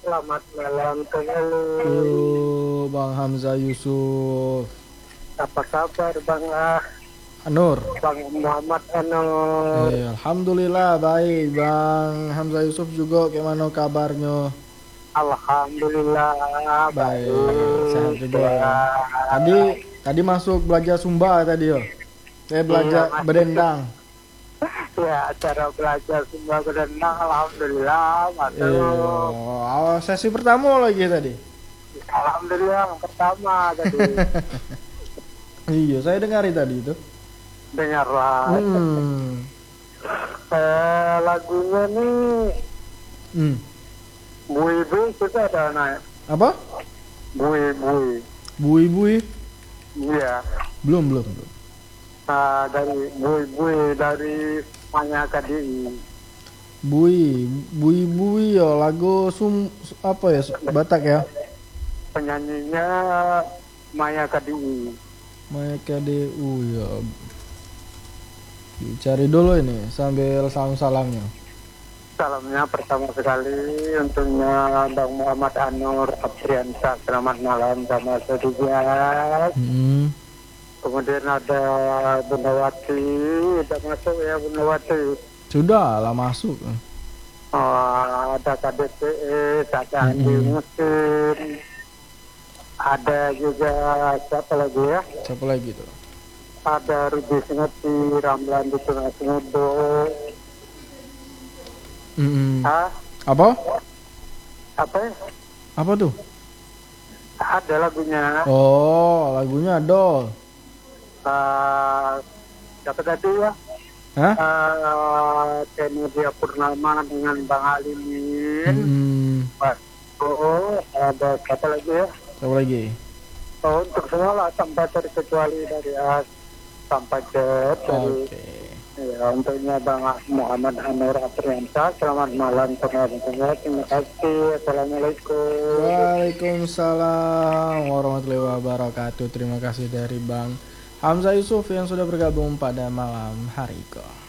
Selamat malam kembali. Yo, Bang Hamzah Yusuf Apa kabar Bang Anur. Bang Muhammad Anur? Alhamdulillah baik. Bang Hamzah Yusuf juga gimana kabarnya? Alhamdulillah Baik, sehat baik. juga Ya, ya. Tadi tadi masuk belajar Sumba tadi yo. iya Belajar masuk berdendang. ya acara belajar semua berenang. Alhamdulillah Iya, masuk. awal sesi pertama lagi tadi. Alhamdulillah yang pertama tadi Iya, saya dengar tadi itu. dengarlah. Hmm. Lagunya nih Hmm. Bui Bui kita ada naik. Apa? Bui Bui. Bui-bui? Iya. Belum. Dari Bui Bui dari Maya KDI. Bui ya lagu apa ya Batak ya. Penyanyinya Maya KDI. Maya KDU ya. Dicari dulu ini sambil salam-salamnya. Salamnya pertama sekali untuknya Bang Muhammad Anur Apriansa. Selamat malam sama Sedias. Hmm. Kemudian ada Bunda Wati. Udah masuk ya Bunda Wati. Sudah lah masuk. Ada KDPE, ada Andi Musim. Ada juga siapa lagi ya? Siapa lagi tuh? Ada Rudi Singeti, Ramlan di Tengah Semudo. Apa? Apa ya? Apa tuh? Ada lagunya. Oh, lagunya Dol. Siapa tadi ya? Hah? Tenudia Purnama dengan Bang Alimin. Ada siapa lagi ya? Siapa lagi? Untuk semua lah sampai terkecuali dari A sampai Z. Oke. Ya, untuknya Bang Muhammad Anur Apriansa. Selamat malam teman-teman. Terima kasih. Assalamualaikum. Waalaikumsalam warahmatullahi wabarakatuh. Terima kasih dari Bang Hamzah Yusuf yang sudah bergabung pada malam hari ini.